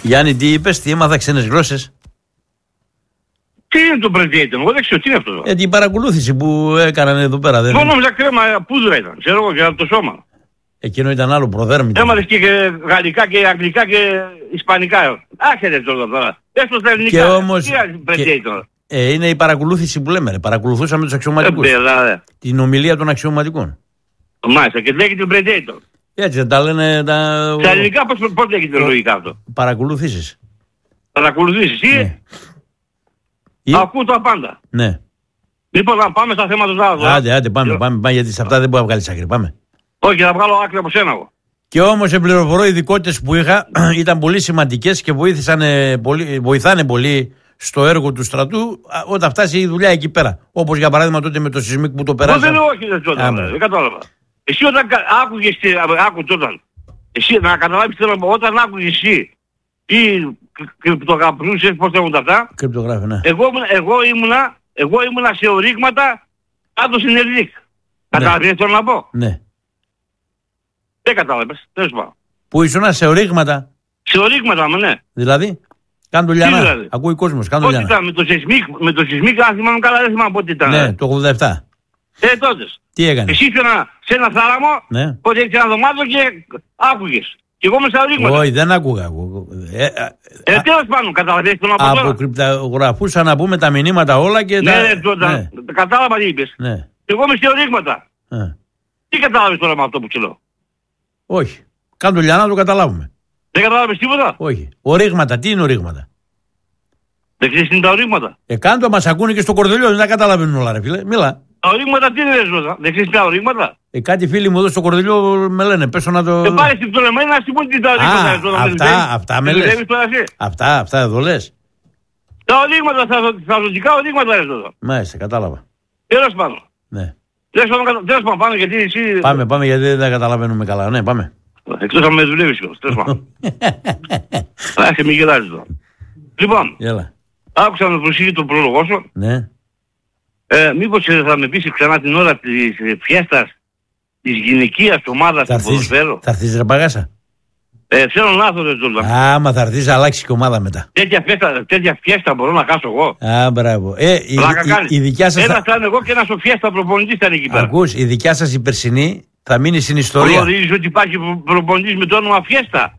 Γιάννη, τι είπες, τι έμαθα ξένες γλώσσες? Τι είναι το Predator, εγώ δεν ξέρω τι είναι αυτό. Την παρακολούθηση που έκαναν εδώ πέρα. Εγώ νόμιζα κρέμα πούδρα ήταν, ξέρω εγώ, για το σώμα. Εκείνο ήταν άλλο προδέρμητο. Έμαθες και γαλλικά και αγγλικά και ισπανικά. Άχετε τώρα. Έστω στα ελληνικά. Και όμως, τι Predator. είναι η παρακολούθηση που λέμε. Παρακολουθούσαμε τους αξιωματικούς. Την ομιλία των αξιωματικών. Μάλιστα, και λέγεται Predator. Έτσι δεν τα λένε Στα ελληνικά πώς λέγεται λογικά αυτό? Παρακολουθήσεις. Παρακολουθήσεις ή ακούω τα πάντα. Ναι. Λοιπόν, να πάμε στα θέματα του άλλου. Άντε, πάμε, γιατί σε αυτά δεν μπορεί να βγάλεις άκρη. Πάμε. Όχι, θα βγάλω άκρη από σένα εγώ. Και όμως οι πληροφορώ ειδικότητες που είχα ήταν πολύ σημαντικές και βοηθάνε πολύ στο έργο του στρατού όταν φτάσει η δουλειά εκεί πέρα. Όπως για παράδειγμα τότε με το σεισμίκ που το περάσαμε. Δεν κατάλαβα. Εσύ όταν άκουγες, εσύ να καταλάβεις όταν άκουγες εσύ ή κρυπτογραφούσες, πώς λέγονται αυτά. Κρυπτογράφη, ναι. Εγώ ήμουνα σε ορίγματα κάτω στην Ελληνίκ. Καταλαβαίνεις θέλω να πω? Ναι. Δεν κατάλαβες, τέλος πάντων. Πού ήσουνα σε ορίγματα? Σε ορίγματα, ναι. Δηλαδή, κάνε το Λιανά. Δηλαδή? Ακούει κόσμος, κάνε το Λιανά. Ήταν με το σεισμίκ, αν θυμάμαι καλά, δεν θυμάμαι πότε ήταν. Ναι, το 87. Τότε. Τι έκανε? Εσύ σε ένα θάλαμο, ναι. Πότε έχεις ένα δωμάτιο και άκουγες. Και εγώ με στα ορίγματα. Όχι, δεν άκουγα. Τέλος πάντων, καταλαβαίνεις τον από τώρα. Αποκρυπτογραφούσα να πούμε τα μηνύματα όλα και ναι, τότε. Κατάλαβα τι είπες. Ναι. Και εγώ είμαι σε ορίγματα. Τι κατάλαβες τώρα με αυτό που σου λέω? Όχι. Κάνε το Λιανά να το καταλάβουμε. Δεν κατάλαβες τίποτα? Όχι. Ορίγματα, τι είναι ορίγματα? Δεν ξέρεις τι είναι τα ορίγματα? Κάνε το, μας ακούνε και στο Κορδελιό, δεν τα καταλαβαίνουν όλα, ρε φίλε. Μίλα. Τα ορίγματα τι είναι, δεν ξέρεις τα ορίγματα? Κάτι φίλοι μου εδώ στο Κορδελιό με λένε, πέσω να το. Πάρε στην πτωλεμένη να σου πούν τι τα ορίγματα. Αυτά με λες. Αυτά εδώ λες. Τα ορίγματα, τα ζωτικά ορίγματα λες εδώ. Μάλιστα, κατάλαβα. Τέλος πάντων. Ναι. Τέλος πάντων, πάμε γιατί εσύ. Πάμε γιατί δεν τα καταλαβαίνουμε καλά. Ναι, πάμε. Εκτός αν με δουλεύεις κιόλας. Τέλος πάντων. Άχι, μη γελάζεις τώρα. Λοιπόν, άκουσα με προσοχή τον πρόλογο σου. Ναι. Μήπως θα με πεις ξανά την ώρα της φιέστας της γυναικείας ομάδας του ποδοσφαίρου? Θα έρθεις ρε παγάσα? Θέλω να έρθω ρε Τζόρνταν. Άμα θα έρθεις αλλάξει και ομάδα μετά. Τέτοια φιέστα μπορώ να χάσω εγώ? Μπράβο. Η δικιά σας... Ένα θα εγώ και ένας ο φιέστα προπονητής ήταν εκεί πέρα. Ακούς, η δικιά σας η περσινή θα μείνει στην ιστορία. Γνωρίζεις ότι υπάρχει προπονητής με το όνομα Φιέστα?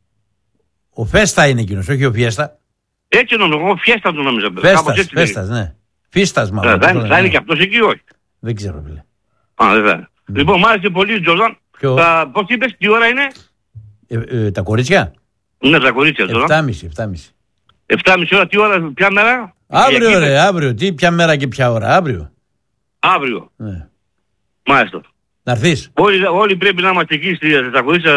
Ο Φέστα είναι εκείνος, όχι ο Φιέστα. Έτσι νόμιζα, εγώ Φιέστα του νόμιζα. Φέστας, ναι. Φίστας μάλλον. Θα είναι και αυτός εκεί, όχι? Δεν ξέρω, φίλε. Δεν θα είναι. Λοιπόν, μ' άρεσε πολύ, Τζόρνταν. Πώς είπες, τι ώρα είναι? Τα κορίτσια? Ναι, τα κορίτσια, Τζόρνταν. 7.30 ώρα, τι ώρα, ποια μέρα? Αύριο, ρε, αύριο. Τι, ποια μέρα και ποια ώρα, αύριο. Αύριο. Μάλιστα. Να έρθεις. Όλοι πρέπει να είμαστε εκεί στα κορίτσια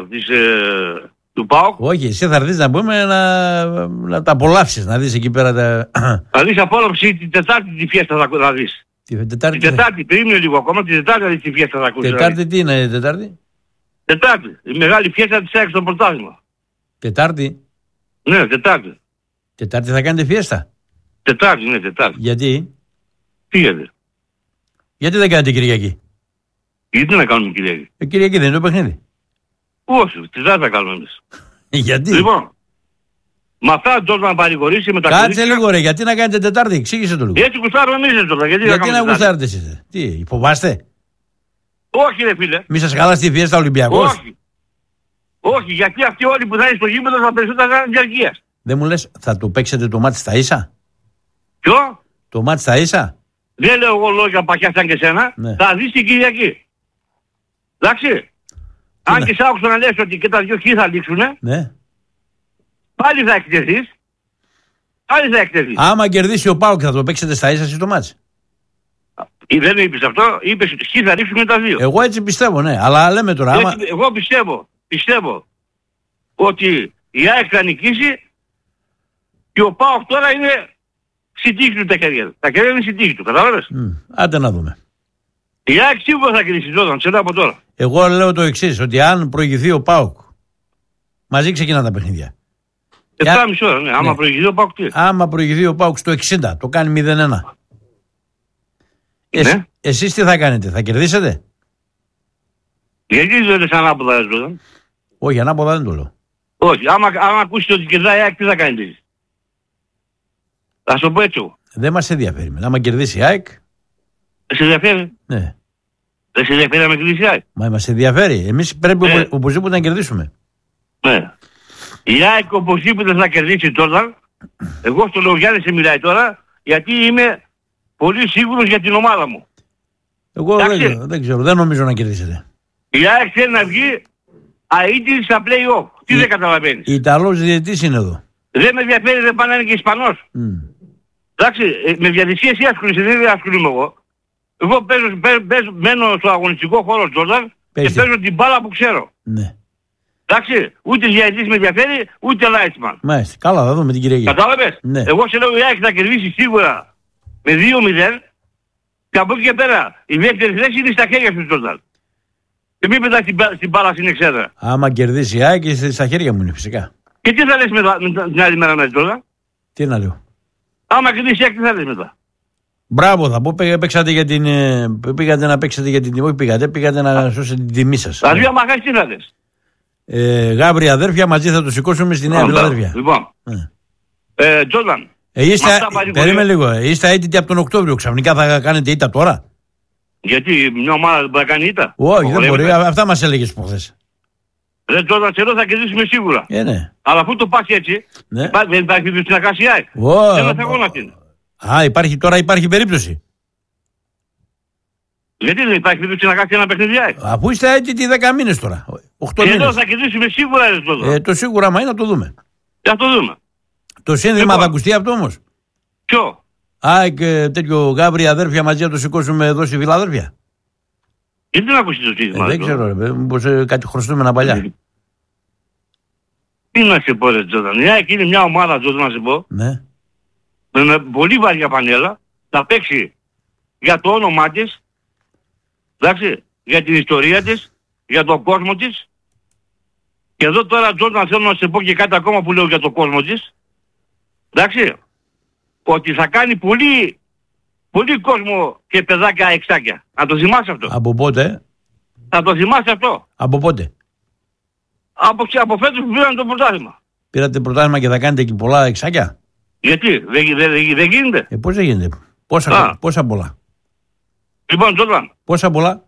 του ΠΑΟΚ. Όχι, εσύ θα έρθεις να πούμε να τα απολαύσεις, να δεις εκεί πέρα τα... Θα δεις απόλαυση την Τετάρτη τη φιέστα θα δεις. Την Τετάρτη, περίμενε λίγο ακόμα, την Τετάρτη θα δεις τη φιέστα θα ακούσεις. Τετάρτη τι είναι, Τετάρτη? Τετάρτη, η μεγάλη φιέστα της ΑΕΚ στο πρωτάθλημα. Τετάρτη? Ναι, Τετάρτη. Τετάρτη θα κάνετε φιέστα? Τετάρτη, ναι, Τετάρτη. Γιατί? Τι γιατί? Γιατί δεν κάνετε Κυριακή? Γιατί να κάνουμε Κυριακή? Κυριακή δεν είναι το παιχνίδι. Όχι, Τετάρτη θα κάνουμε εμείς. Γιατί? Λοιπόν, με αυτά τώρα να παρηγορήσει με τα κάτσε κορίτσια... λίγο ρε, γιατί να κάνετε Τετάρτη, εξήγησε το λίγο. Έτσι κουστάρουμε εμείς τώρα. Γιατί να κουστάρετε εσείς? Τι, φοβάστε? Όχι ρε φίλε. Μη σας χαλάσει τη φιέστα Ολυμπιακός? Όχι, γιατί αυτοί όλοι που θα είναι στο γήπεδο θα περισσότερα κάνουν διαρκείας. Δεν μου λες, θα το παίξετε το μάτι στα ίσα? Ποιο? Το μάτι στα ίσα? Δεν λέω εγώ λόγια παχιά σαν και σένα. Ναι. Θα δεις την Κυριακή. Εντάξει. Αν και σ' άκουσα να λες ότι και τα δυο χ θα λήξουνε. Ναι. Πάλι θα εκτεθείς. Άμα κερδίσει ο ΠΑΟΚ θα το παίξετε στα ίσα εσείς το μάτς? Δεν είπες αυτό. Είπες ότι χ θα λήξουν τα δύο. Εγώ έτσι πιστεύω, ναι. Αλλά λέμε τώρα. Εγώ πιστεύω ότι η ΑΕΚ θα νικήσει και ο ΠΑΟΚ τώρα είναι στη τύχη του τα χέρια. Τα χέρια είναι στη τύχη του. Καταλάβες? Άντε να δούμε. Η ΑΕΚ σίγουρα θα κερδίσει τώρα. Ξέρω από τώρα. Εγώ λέω το εξής, ότι αν προηγηθεί ο ΠΑΟΚ, μαζί ξεκινά τα παιχνίδια. 7,5 ώρα, ναι. Άμα προηγηθεί ο ΠΑΟΚ τι? Άμα προηγηθεί ο ΠΑΟΚ στο 60, το κάνει 0-1. Ναι. Εσείς τι θα κάνετε, θα κερδίσετε? Γιατί δεν λες ανάποδα, Ζωδόν? Όχι, ανάποδα δεν το λέω. Όχι, άμα ακούσει ότι κερδάει η ΑΕΚ, τι θα κάνει? Θα σου το πω έτσι. Δεν μας ενδιαφέρει. Άμα κερδίσει η ΑΕΚ. Σε ενδιαφέρει? Ναι. Δεν σε ενδιαφέρει να με κερδίσει η ΑΕΚ? Μα μας ενδιαφέρει. Εμείς πρέπει οπωσδήποτε να κερδίσουμε. Ναι. Η ΑΕΚ οπωσδήποτε θα κερδίσει τώρα. Εγώ στο λέω, Γιάννη σε μιλάει τώρα, γιατί είμαι πολύ σίγουρος για την ομάδα μου. Εγώ δεν ξέρω, δεν νομίζω να κερδίσετε. Η ΑΕΚ θέλει να βγει αίτητη στα play-off. Τι δεν καταλαβαίνεις? Ιταλός διαιτητής είναι εδώ. Δεν με ενδιαφέρει, δεν πάνε να είναι και Ισπανός. Εντάξει, με διαδικασία εσύ ασχολείσαι, δεν ασχολούμαι εγώ. Εγώ μένω στο αγωνιστικό χώρο Τζόρνταν και παίζω την μπάλα που ξέρω. Ναι. Εντάξει, ούτε διαιτητής με ενδιαφέρει, ούτε Λάιτσμαν. Μάλιστα, καλά, θα δούμε την Κυριακή. Κατάλαβες? Ναι. Εγώ σε λέω η ΑΕΚ θα κερδίσει σίγουρα με 2-0 και από εκεί και πέρα η δεύτερη θέση είναι στα χέρια του Τζόρνταν. Και μην πετάς την μπάλα στην εξέδρα. Άμα κερδίσει η ΑΕΚ, στα χέρια μου είναι φυσικά. Και τι θα λες μετά την άλλη μέρα με Τζόρνταν? Τι να λέω? Άμα κερδίσει η ΑΕΚ, τι θα λες μετά? Μπράβο, θα πω, παίξατε για την. Πήγατε να παίξετε για την τιμή. Όχι, πήγατε να σώσετε την τιμή σας. Δηλαδή, άμα χάσει, τι θα λες? Γάβρι αδέρφια, μαζί θα το σηκώσουμε στη Νέα Φιλαδέλφια. Λοιπόν. Τζόρνταν. Περίμενε λίγο. Είστε έτοιμοι από τον Οκτώβριο. Ξαφνικά θα κάνετε ήττα τώρα? Γιατί μια ομάδα δεν μπορεί να κάνει ήττα? Όχι, δεν μπορεί. Αυτά μας έλεγες προχθές. Ρε Τζόρνταν, σε εδώ θα κερδίσουμε σίγουρα. Ναι. Αλλά αφού το πας έτσι, ναι. Δεν υπάρχει περίπτωση να χάσει η ΑΕΚ. Ένας αγώνας είναι. Τώρα υπάρχει περίπτωση. Γιατί δεν υπάρχει περίπτωση να χάσει ένα παιχνίδι η ΑΕΚ? Αφού είστε έτοιμοι 10 μήνες τώρα. 8 μήνες. Εδώ θα κερδίσουμε σίγουρα, ρε Τζόρνταν. Το σίγουρα, μα είναι να το δούμε. Θα το δούμε. Το σύνδεμα θα ακουστεί αυτό όμως? Ποιο? ΑΕΚ, τέτοιο Γάβρι αδέρφια, μαζί να το σηκώσουμε εδώ στη Φιλαδέλφια. Γιατί δεν ακούσει το σύνδεμα? Δεν ξέρω, ρε, μήπως κάτι χρωστούμε ένα παλιά. Τι να σε πω, ρε Τζόρνταν. Η ΑΕΚ είναι μια ομάδα, Τζόρνταν, να σε πω. Ναι. Με πολύ βαριά πανέλα. Θα παίξει για το όνομά της. Εντάξει, για την ιστορία της, για τον κόσμο της. Και εδώ τώρα, Τζόρνταν, θέλω να σε πω και κάτι ακόμα που λέω για τον κόσμο της. Εντάξει, ότι θα κάνει πολύ, πολύ κόσμο και παιδάκια εξάκια. Να το θυμάσαι αυτό. Από πότε? Θα το θυμάσαι αυτό. Από πότε? Από φέτος που πήραν το πρωτάθλημα. Πήρατε πρωτάθλημα και θα κάνετε εκεί πολλά εξάκια? Γιατί, δεν γίνεται. Πώς δεν γίνεται? Πόσα πολλά? Λοιπόν, Τζόρνταν. Πόσα πολλά?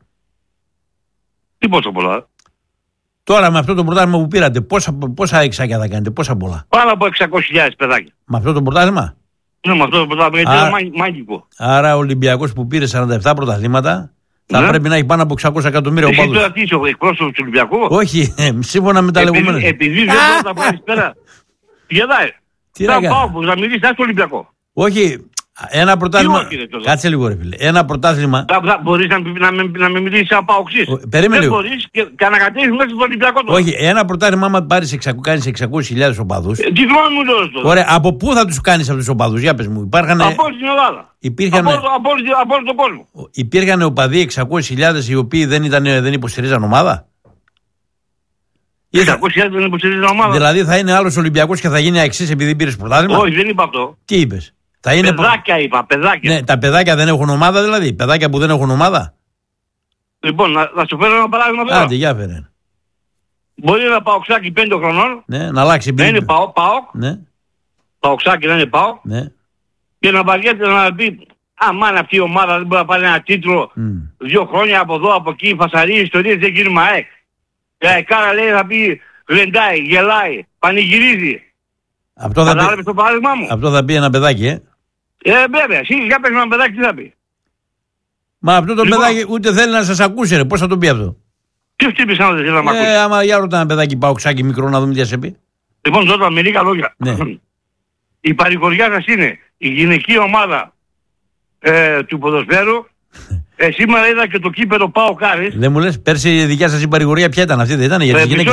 Τι πόσα πολλά? Τώρα με αυτό το πρωτάθλημα που πήρατε, πόσα εξάκια θα κάνετε, πόσα πολλά? Πάνω από 600.000 παιδάκια. Με αυτό το πρωτάθλημα? Ναι, με αυτό το πρωτάθλημα, γιατί είναι μάγικο. Άρα ο Ολυμπιακός που πήρε 47 πρωταθλήματα θα πρέπει να έχει πάνω από 600 εκατομμύρια οπαδούς. Εσύ τώρα τι είσαι, ο εκπρόσωπος του Ολυμπιακού? Όχι, σύμφωνα με τα λεγόμενα. Επειδή δεν μπορεί να βγάλεις πέρα. Γελάει. Θα πάω να μιλήσεις στο Ολυμπιακό. Όχι, ένα πρωτάθλημα. Κάτσε λίγο, ρε φίλε. Ένα πρωτάθλημα. Μπορείς να με μιλήσεις σαν παοξής. Περίμενε λίγο. Δεν μπορείς και ανακατεύεις μέσα στο Ολυμπιακό. Όχι, ένα πρωτάθλημα, άμα κάνεις 600.000 οπαδούς. Τι γνώμη μου λέω τώρα? Ωραία, από πού θα τους κάνεις αυτούς τους οπαδούς? Για πες μου. Από όλη την Ελλάδα. Από όλο τον κόσμο. Υπήρχαν οπαδοί 600.000 οι οποίοι δεν υποστηρίζαν ομάδα. 600.000 δεν υποστηρίζαν ομάδα. Δηλαδή θα είναι άλλος Ολυμπιακός και θα γίνει αξής επειδή πήρες πρωτάθλημα? Όχι, δεν είπα αυτό. Τι είπες? Παιδάκια είπα, παιδάκια. Ναι, τα παιδάκια δεν έχουν ομάδα δηλαδή. Παιδάκια που δεν έχουν ομάδα. Λοιπόν, να σου φέρω ένα παράδειγμα τώρα. Άντε, για φέρε. Μπορεί ένα παοξάκι 5 χρονών. Ναι, να αλλάξει. Να είναι ΠΑΟΚ. Ναι. Παοξάκι να είναι ΠΑΟΚ. Ναι. Και να βαριέται να πει, αμάν αυτή η ομάδα δεν μπορεί να πάρει ένα τίτλο 2 χρόνια από εδώ, από εκεί, φασαρεί ιστορίες, δεν γίνουμε ΑΕΚ. Και αεκάρα λέει θα πει, γλεντάει, γελάει, πανηγυρίζει. Αυτό θα πει ένα παιδάκι, βέβαια, εσύ για πες ένα παιδάκι τι θα πει? Μα αυτό το παιδάκι ούτε θέλει να σας ακούσει, ρε. Πώς θα το πει αυτό? Ποιος τύπης αν δεν θέλει να μ' ακούσει? Άμα για ρωτά ένα παιδάκι παοξάκι μικρό να δούμε τι θα σε πει. Λοιπόν, Ζώτα, με λίγα λόγια. Ναι. Η παρηγοριά σας είναι η γυναική ομάδα του ποδοσφαίρου. Σήμερα είδα και το κύπελο ΠΑΟΚ Άρης. Δεν μου λες, πέρσι η δικιά σας η παρηγορία ποια ήταν? Αυτή δεν ήταν? Για τις γυναίκες.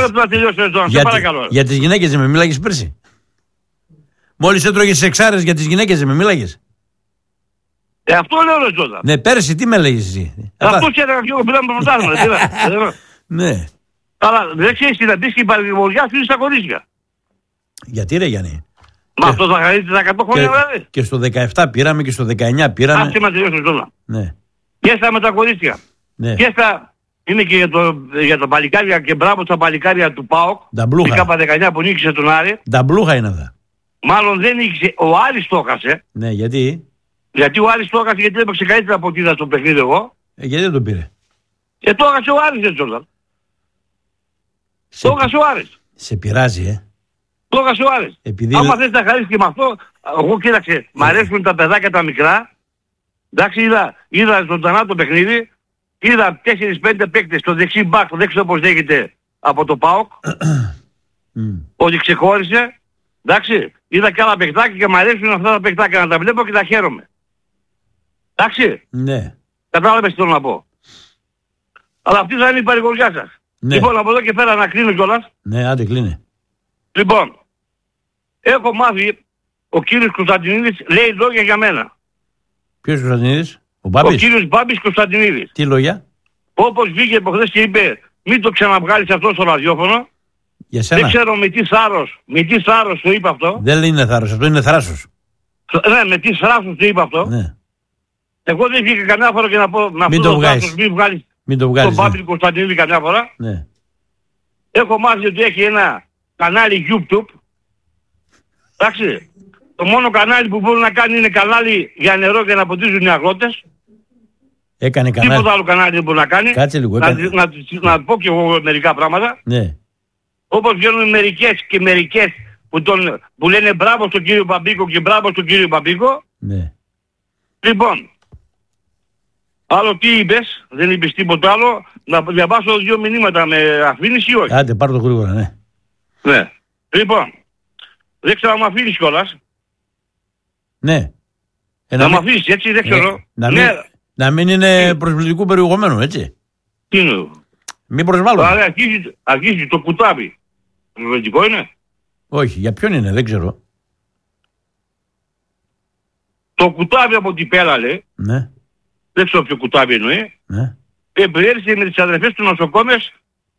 Για τις γυναίκες δεν με μίλαγες πέρσι? Μόλις έτρωγες τις εξάρες για τις γυναίκες δεν με μίλαγες? Αυτό λέω, ρε Ζώτα. Ναι, πέρσι τι με λέγεις εσύ? Αυτό και έλεγα και εγώ πήραμε το πρωτάθλημα. Ναι. Αλλά δεν ξέρεις τι να πεις και η παρηγοριά σου είναι στα κορίτσια. Γιατί ρε Γιάννη? Μα αυτό θα χαρίσει τα 100 χρόνια δηλαδή. Και στο 17 πήραμε και στο 19 πήραμε. Άσε μας τελειώσει Ζώτα. Ναι. Και στα με τα κορίτσια. Ναι. Και στα είναι και για τα παλικάρια και μπράβο στα παλικάρια του ΠΑΟΚ. Η K19 που νίκησε τον Άρη. Νταμπλούχα είναι αυτά. Μάλλον δεν νίκησε. Ο Άρης το έχασε. Ναι, γιατί? Γιατί ο Άρης το έχασε, γιατί έπαιξε καλύτερα από ό,τι είδα στο παιχνίδι εγώ. Γιατί δεν τον πήρε? Το έχασε ο Άρης, δεν Τζόρνταν. Το έχασε ο Άρης. Σε πειράζει, Το έχασε ο Άρης. Άμα θες να χαρίσεις και με αυτό, εγώ κοίταξε, μ' αρέσουν τα παιδάκια τα μικρά. Εντάξει, είδα ζωντανά το παιχνίδι. Είδα 4-5 παίκτες στο δεξί μπακ, δεν ξέρω πώς λέγεται, από το ΠΑΟΚ. Ότι ξεχώρισε. Εντάξει, είδα και άλλα παικτάκια και μ' αρέσουν αυτά τα παικτάκια να τα βλέπω και τα χαίρομαι. Εντάξει. Ναι. Κατάλαβες τι θέλω να πω. Αλλά αυτή θα είναι η παρηγοριά σας. Ναι. Λοιπόν, από εδώ και πέρα να κλείνω κιόλας. Ναι, άντε κλείνε. Λοιπόν, έχω μάθει, ο κύριος Κωνσταντινίδης λέει λόγια για μένα. Ποιος Κωνσταντινίδης? Ο Μπάμπης? Ο κύριος Μπάμπης Κωνσταντινίδης. Τι λόγια? Όπως βγήκε από χθες και είπε, μην το ξαναβγάλεις αυτό στο ραδιόφωνο. Για σένα. Δεν ξέρω με τι θάρρος το είπε αυτό. Δεν είναι θάρρος, αυτό είναι θράσος. Ναι, με τι θράσος το είπε αυτό. Ναι. Εγώ δεν βγήκα κανένα φορά και να πω να μην το βγάλεις. Μην το βγάλεις. Τον Μπάμπη Κωνσταντινίδη καμιά φορά. Ναι. Έχω μάθει ότι έχει ένα κανάλι YouTube. Εντάξει. Το μόνο κανάλι που μπορεί να κάνει είναι κανάλι για νερό και να ποτίζουν οι αγρότες. Έκανε κανάλι. Τίποτα άλλο κανάλι δεν μπορεί να κάνει. Κάτσε λίγο. Να πω και εγώ μερικά πράγματα. Ναι. Όπως βγαίνουν μερικές που λένε μπράβο στον κύριο Μπαμπίκο και μπράβο στον κύριο Μπαμπίκο. Ναι. Λοιπόν, άλλο τι είπες, δεν είπες τίποτα άλλο. Να διαβάσω 2 μηνύματα, με αφήνεις ή όχι? Άντε, πάρ' το γρήγορα, ναι. Ναι. Λοιπόν, δεν ξέρω αν μ' αφήνεις κιόλας. Ναι. Να μ' αφήσεις, έτσι, δεν ξέρω. Να μην είναι προσβλητικού περιεχομένου, έτσι. Τι είναι? Μην προσβάλλω. Άρα αρχίζει το κουτάβι. Προσβλητικό είναι? Όχι, για ποιον είναι, δεν ξέρω. Το κουτάβι από την πέρα λέει. Ναι. Δεν ξέρω ποιο κουτάβι εννοεί. Ναι. Περιέρισε με τις αδερφές του νοσοκόμες.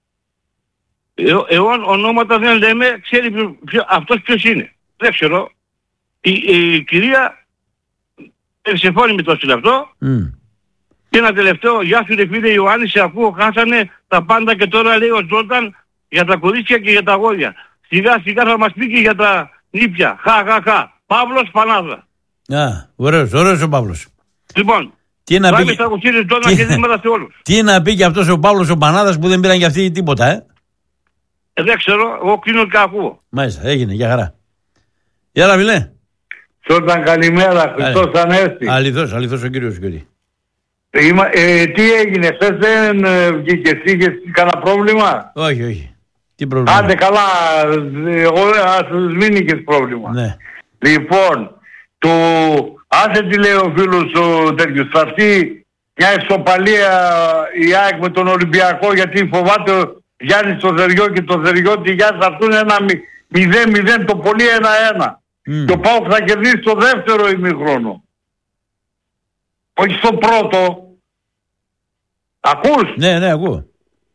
Ονόματα δεν λέμε, ξέρει αυτός ποιος είναι. Δεν ξέρω. Η κυρία ερσεφώνει με το αυτό. Και ένα τελευταίο, γεια σου ρε φίλε Ιωάννη, σε ακούω, χάσανε τα πάντα και τώρα λέει ο Τζόρνταν για τα κορίτσια και για τα αγόρια. Σιγά σιγά θα μας πει και για τα νύπια. Χα. Παύλος Πανάδα. Ωραίος ο Παύλος. Λοιπόν, τι να πει τι να πει και αυτός ο Παύλος ο Πανάδας που δεν πήραν για αυτοί τίποτα, δεν ξέρω, εγώ κλείνω και ακούω. Μάλιστα, έγινε, για χαρά. Γεια φίλε. Τζόρνταν καλημέρα, Χριστός Ανέστη. Αληθώς ο κύριος Γιώργη. Τι έγινε, χθες δεν βγήκες, είχες κανένα πρόβλημα? Όχι. Τι πρόβλημα? Άντε καλά, εγώ μην είχες πρόβλημα. Ναι. Λοιπόν, άσε τι λέει ο φίλος ο τέτοιος, θα έρθει μια ισοπαλία η ΑΕΚ με τον Ολυμπιακό, γιατί φοβάται ο Γιάννης το Θεριό και το Θεριό τη Γιάννη θα έρθουν ένα 0-0, το πολύ 1-1. Και ο ΠΑΟΚ θα κερδίσει το δεύτερο ημιχρόνο. Όχι στο πρώτο. Ακούς? Ναι, ακούω.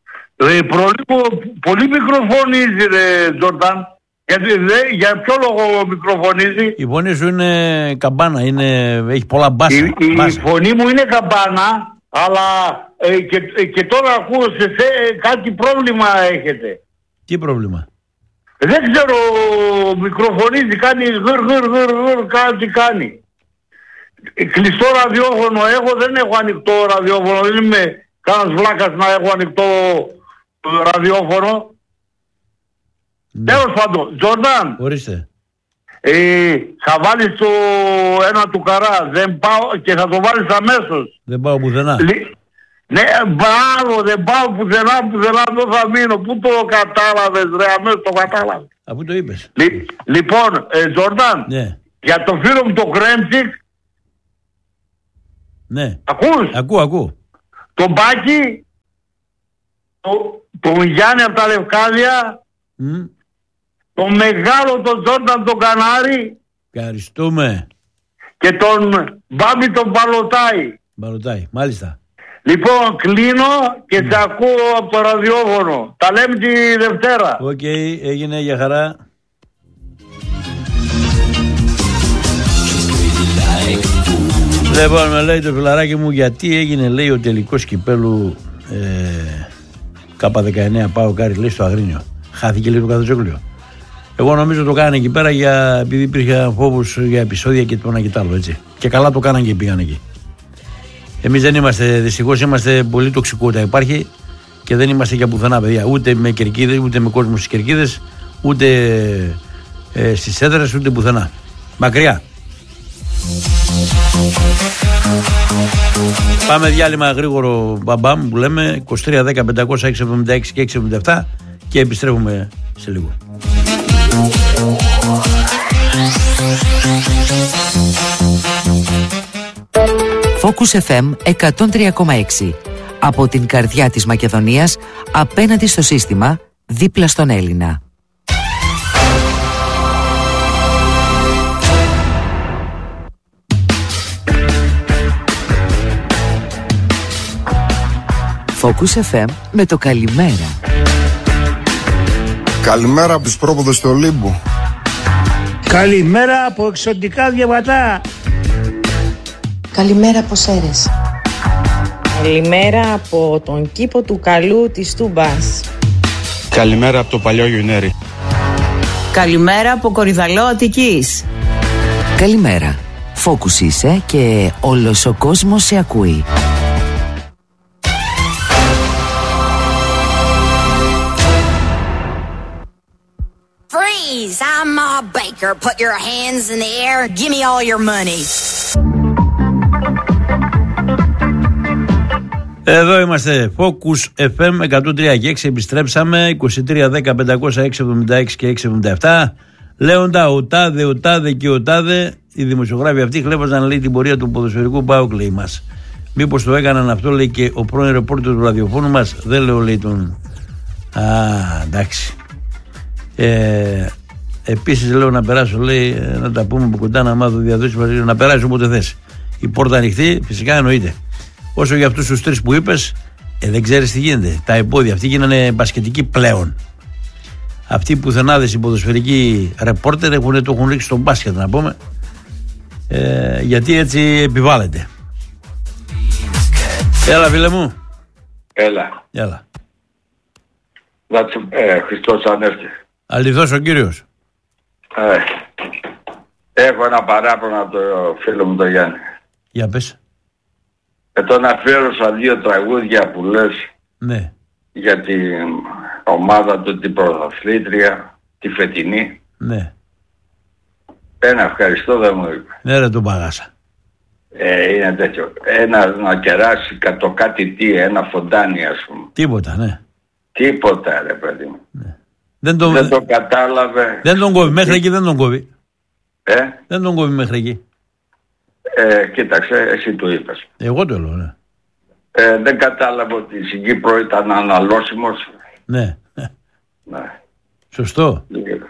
Πολύ μικροφωνίζει ρε Τζόρνταν. Για ποιο λόγο μικροφωνίζει? Η φωνή σου είναι καμπάνα, έχει πολλά μπάσα. Η φωνή μου είναι καμπάνα, αλλά και τώρα ακούω κάτι πρόβλημα έχετε. Τι πρόβλημα? Δεν ξέρω, μικροφωνίζει, κάνει γρ, κάτι κάνει. Κλειστό ραδιόφωνο έχω, δεν έχω ανοιχτό ραδιόφωνο, δεν είμαι κανένας βλάκας να έχω ανοιχτό ραδιόφωνο. Τέλος πάντων, Τζόρνταν. Ορίστε. Θα βάλεις το ένα του Καρά, δεν πάω και θα το βάλεις αμέσως. Δεν πάω πουθενά. Ναι, μπράβο, δεν πάω πουθενά, δεν θα μείνω. Πού το κατάλαβες ρε, αμέσως το κατάλαβες. Αφού το είπες. Λοιπόν, Τζόρνταν, ναι. Για το φίλο μου το Κρέμτσικ. Ναι. Ακούς? Ακούω. Το Μπάκι, τον Γιάννη από τα Λευκάδια, τον μεγάλο τον Τζόρνταν τον Κανάρη. Ευχαριστούμε. Και τον Μπάμπη τον Μπαλωτάι, μάλιστα. Λοιπόν, κλείνω και σε ακούω από το ραδιόφωνο. Τα λέμε τη Δευτέρα. Οκ, έγινε, για χαρά. Λοιπόν, με λέει το φιλαράκι μου, γιατί έγινε, λέει, ο τελικός κυπέλου K19 πάω Κάρι, λέει στο Αγρίνιο. Χάθηκε λίγο το Καζατζόγλιο. Εγώ νομίζω το κάνανε εκεί πέρα επειδή υπήρχε φόβους για επεισόδια και το ένα και το άλλο, έτσι. Και καλά το κάνανε και πήγαν εκεί. Εμείς δεν είμαστε, δυστυχώς είμαστε πολύ τοξικότητα υπάρχει και δεν είμαστε για πουθενά, παιδιά. Ούτε με κερκίδες, ούτε με κόσμο στις κερκίδες, ούτε στις έδρες, ούτε πουθενά. Μακριά. Πάμε διάλειμμα γρήγορο μπαμπάμ που λέμε 23, 10, 500, 676 και 677 και επιστρέφουμε σε λίγο. Focus FM 103,6. Από την καρδιά της Μακεδονίας, απέναντι στο σύστημα, δίπλα στον Έλληνα. Focus FM με το καλημέρα. Καλημέρα από τους πρόποδες του Ολύμπου. Καλημέρα από εξωτικά διαβατά. Καλημέρα από Σέρες. Καλημέρα από τον κήπο του Καλού της Τούμπας. Καλημέρα από το παλιό Γιουνέρι. Καλημέρα από Κορυδαλό Αττικής. Καλημέρα. Focus είσαι και όλος ο κόσμος σε ακούει. Freeze! I'm Ma Baker. Put your hands in the air. Give me all your money. Εδώ είμαστε, Focus FM 103 και 6, επιστρέψαμε 23, 10, 500, 676 και 677. Λέοντα ο τάδε και ο τάδε, οι δημοσιογράφοι αυτοί χλέβαζαν, λέει, την πορεία του ποδοσφαιρικού ΠΑΟΚ, λέει μας. Μήπως το έκαναν αυτό, λέει, και ο πρώην ρεπόρτερ του ραδιοφώνου μας, δεν λέω, λέει, τον... εντάξει. Επίσης λέω να περάσω, λέει, να τα πούμε από κοντά, να μάθω διαδόσεις, να περάσω όποτε θες. Η πόρτα ανοιχτή, φυσικά εννοείται. Όσο για αυτούς τους τρεις που είπες, δεν ξέρεις τι γίνεται. Τα επόδια, αυτοί γίνανε μπασκετικοί πλέον. Αυτοί που θενάδες οι ποδοσφαιρικοί ρεπόρτερ το έχουν ρίξει στο μπάσκετ, να πούμε. Γιατί έτσι επιβάλλεται. Έλα, φίλε μου. Έλα. Χριστός Ανέστη. Αληθώς ο Κύριος. Έχω ένα παράπονο από το φίλο μου τον Γιάννη. Για πες. Τον αφιέρωσα 2 τραγούδια που λες, ναι, για την ομάδα του, την πρωταθλήτρια, τη φετινή. Ναι. Ένα ευχαριστώ δεν μου είπε. Ναι ρε, τον παγάσα. Είναι τέτοιο. Να κεράσει το κάτι τι, ένα φοντάνι, ας πούμε. Τίποτα, ναι. Τίποτα, ρε παιδί μου. Ναι. Δεν το κατάλαβε. Δεν τον κόβει, μέχρι εκεί δεν τον κόβει. Δεν τον κόβει μέχρι εκεί. Κοίταξε, εσύ το είπες. Εγώ το λέω, ναι. Δεν κατάλαβε ότι η Συγκύπρο ήταν αναλώσιμος. Ναι. Ναι. Σωστό.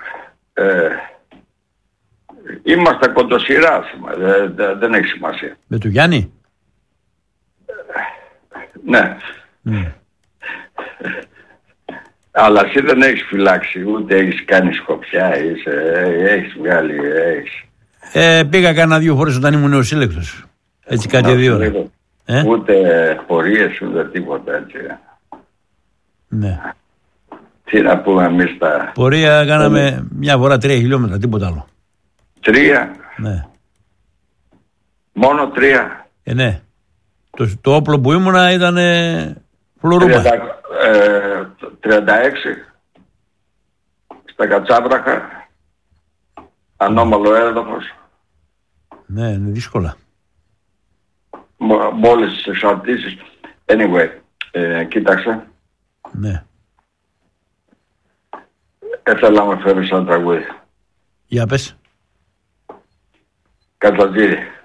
Είμαστε κοντοσυρά, δεν έχει σημασία. Με του Γιάννη. Ναι. Αλλά εσύ δεν έχεις φυλάξει, ούτε έχεις κάνει σκοπιά, έχεις βγάλει, έχεις. Πήγα κάνα 2 φορές όταν ήμουν νεοσύλλεκτος. Έτσι κάτι 2 ώρα. Ούτε πορείες, ούτε τίποτα έτσι. Ναι. Τι να πούμε εμείς τα... Πορεία κάναμε μια φορά 3 χιλιόμετρα, τίποτα άλλο. 3? Ναι. Μόνο 3? Ναι. Το όπλο που ήμουνα ήταν φλουρούμπα. 36 στα Κατσάβραχα, ανώμαλο έδαφος. Ναι, είναι δύσκολα. Με όλες τις εξαρτήσεις. Anyway, κοίταξε. Ναι. Έθελα να με φέρεις ένα τραγούδι. Για πες. Κατσατζήρι.